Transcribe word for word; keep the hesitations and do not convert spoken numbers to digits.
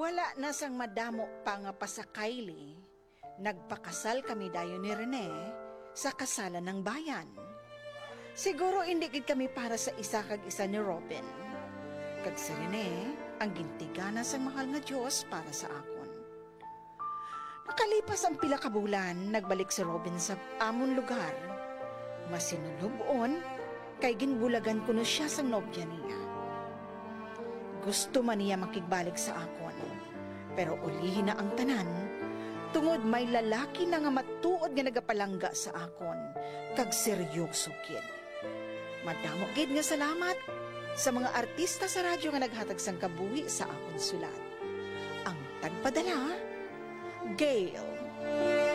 Wala na sang madamo pa nga pasakayli, nagpakasal kami dayo ni Rene sa kasalan ng bayan. Siguro hindi gid kami para sa isa kag isa ni Robin. Kag si Rene ang gintigana sang mahal nga Dios para sa akon. Nakalipas ang pila ka bulan, nagbalik si Robin sa amon lugar. Masinulubon kay ginbulagan ko no siya sang nobya niya. Gusto man niya makigbalik sa akon, pero ulihin na ang tanan, tungod may lalaki na nga matuod nga nagapalangga sa akon, kag seryoso gid. Madamo gid nga salamat sa mga artista sa radyo nga naghatag sang kabuhi sa akon sulat. Ang tagpadala, Gail.